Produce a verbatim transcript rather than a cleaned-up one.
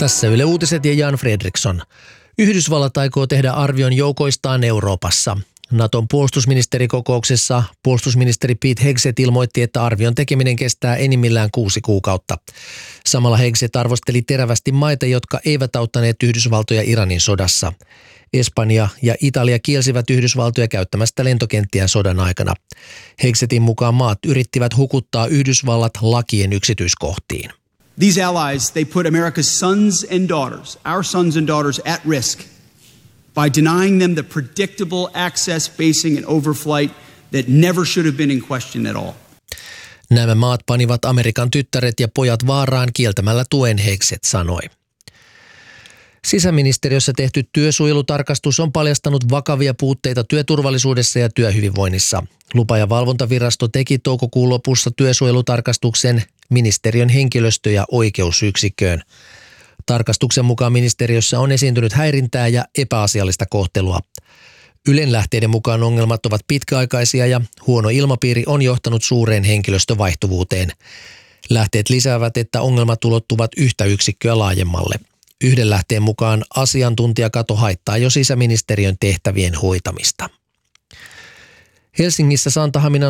Tässä Yle Uutiset ja Jan Fredriksson. Yhdysvallat aikoo tehdä arvion joukoistaan Euroopassa. Naton puolustusministerikokouksessa puolustusministeri Pete Hegseth ilmoitti, että arvion tekeminen kestää enimmillään kuusi kuukautta. Samalla Hegseth arvosteli terävästi maita, jotka eivät auttaneet Yhdysvaltoja Iranin sodassa. Espanja ja Italia kielsivät Yhdysvaltoja käyttämästä lentokenttiä sodan aikana. Hegsethin mukaan maat yrittivät hukuttaa Yhdysvallat lakien yksityiskohtiin. These allies, they put America's sons and daughters, our sons and daughters at risk by denying them the predictable access, basing and overflight that never should have been in question at all. Nämä maat panivat Amerikan tyttäret ja pojat vaaraan kieltämällä tuen, Hegseth sanoi. Sisäministeriössä tehty työsuojelutarkastus on paljastanut vakavia puutteita työturvallisuudessa ja työhyvinvoinnissa. Lupa- ja valvontavirasto teki toukokuun lopussa työsuojelutarkastuksen ministeriön henkilöstö- ja oikeusyksikköön. Tarkastuksen mukaan ministeriössä on esiintynyt häirintää ja epäasiallista kohtelua. Ylen lähteiden mukaan ongelmat ovat pitkäaikaisia ja huono ilmapiiri on johtanut suureen henkilöstövaihtuvuuteen. Lähteet lisäävät, että ongelmat ulottuvat yhtä yksikköä laajemmalle. Yhden lähteen mukaan asiantuntijakato haittaa jo sisäministeriön tehtävien hoitamista. Helsingissä Santahaminan